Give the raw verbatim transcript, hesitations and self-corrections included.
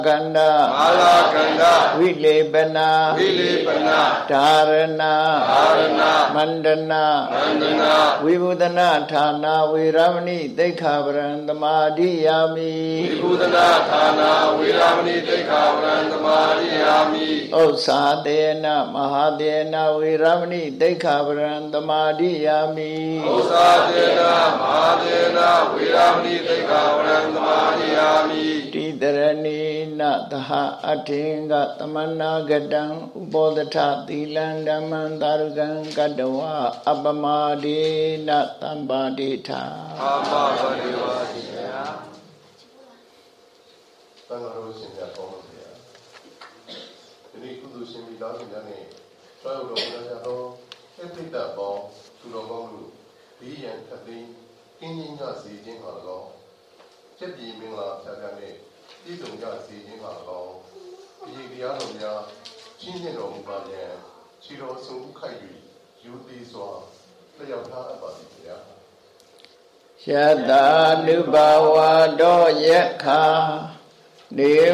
ကန္တာမာလာကန္တာဝိလေပနာဝိလေပနာဓာရဏဓာရဏမန္တနာမန္တနာဝိဘုဒနာဌာနာဝေရမဏိသိက္ခာပရံသမာဓိယာမိဝိဘုဒနာဌာနာဝေရမဏိသိက္ခာပရံသမာဓိယာမိဥစ္စာတေနမဟာတေနဝေရမဏိသိက္ခာပရံသမာဓိယာမိဥစ္စာတေနမဟာတေနဝေရမဏိသိက္ခာပရံသမာဓိယာမိတိတရဏိနသဟအထေင်္ဂသမနာဂတံဥပောဒထသီလံဓမ္မံသာရုကံကတ္တဝအပမဒေနသံပါတိထာအာမဘဂဝါတိယသံဃာတော်ရှင်များပေါင်းလို့ဗျာဒီနေ့ကုသိုလ်ရှင်မိသားစုများနဲ့ဆွမ်းတော်ဘုရားတော်အပိတ္တပေါင်းသူတော်ကောင်းတို့ဒီရန်ခတ်သိမ်းကင်းကြီးညစီခြင်းဟာ၎င်းချက်ပြည်မင်္ဂလာဖြာဖြာနဲ့ပြည်စုံကြစီခြင်းဟာ၎င်းဒီတရားတော်များရှင်းပြတော်မူပါရန်ခြေတော်ဆုံးခိုက်၍ယူသည်စွာလျှောက်ထားအပ်ပါသည်ဗျာယတ ानु ဘဝတောယက္ခာနေ